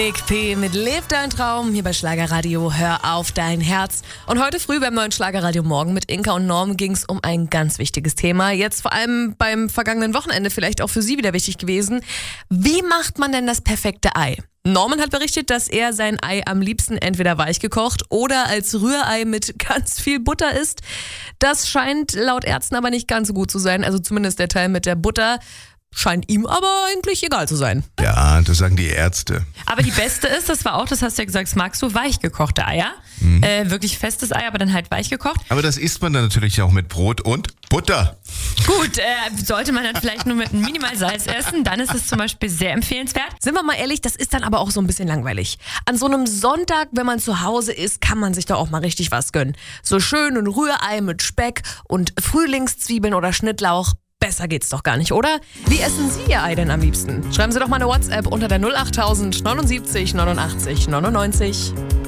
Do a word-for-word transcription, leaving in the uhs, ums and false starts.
Big P mit Leb dein Traum hier bei Schlagerradio, hör auf dein Herz. Und heute früh beim neuen Schlagerradio Morgen mit Inka und Norm ging es um ein ganz wichtiges Thema. Jetzt vor allem beim vergangenen Wochenende vielleicht auch für Sie wieder wichtig gewesen. Wie macht man denn das perfekte Ei? Norman hat berichtet, dass er sein Ei am liebsten entweder weich gekocht oder als Rührei mit ganz viel Butter isst. Das scheint laut Ärzten aber nicht ganz so gut zu sein, also zumindest der Teil mit der Butter. Scheint ihm aber eigentlich egal zu sein. Ja, das sagen die Ärzte. Aber die beste ist, das war auch, das hast du ja gesagt, das magst du, weich gekochte Eier. Mhm. Äh, wirklich festes Ei, aber dann halt weich gekocht. Aber das isst man dann natürlich auch mit Brot und Butter. Gut, äh, sollte man dann vielleicht nur mit minimal Salz essen, dann ist es zum Beispiel sehr empfehlenswert. Sind wir mal ehrlich, das ist dann aber auch so ein bisschen langweilig. An so einem Sonntag, wenn man zu Hause ist, kann man sich doch auch mal richtig was gönnen. So schön ein Rührei mit Speck und Frühlingszwiebeln oder Schnittlauch. Besser geht's doch gar nicht, oder? Wie essen Sie Ihr Ei denn am liebsten? Schreiben Sie doch mal eine WhatsApp unter der null acht tausend neunundsiebzig neunundachtzig neunundneunzig.